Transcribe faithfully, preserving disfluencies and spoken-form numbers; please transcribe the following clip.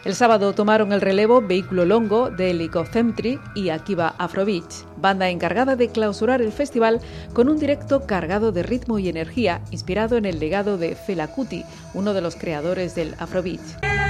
El sábado tomaron el relevo Vehículo Longo de Helicocentric y Akiva Afrobeat, banda encargada de clausurar el festival con un directo cargado de ritmo y energía, inspirado en el legado de Fela Kuti, uno de los creadores del Afrobeat.